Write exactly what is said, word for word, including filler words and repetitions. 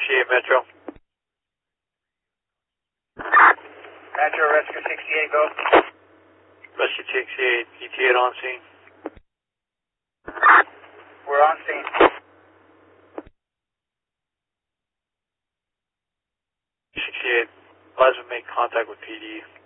sixty-eight Metro. Metro, Rescue sixty-eight, go. Rescue sixty-eight, E T eight on scene. We're on scene. sixty-eight, Plasma make contact with P D.